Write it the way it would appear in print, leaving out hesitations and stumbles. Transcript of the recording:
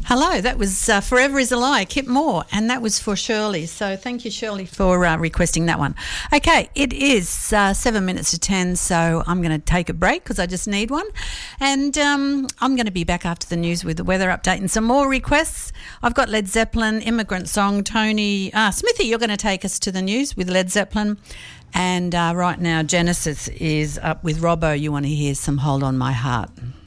Hello, that was Forever Is a Lie, Kip Moore, and that was for Shirley. So thank you, Shirley, for requesting that one. Okay, it is 7 minutes to 10, so I'm going to take a break because I just need one. And I'm going to be back after the news with the weather update and some more requests. I've got Led Zeppelin, Immigrant Song, Tony... Smithy, you're going to take us to the news with Led Zeppelin. And right now, Genesis is up with Robbo. You want to hear some Hold On My Heart.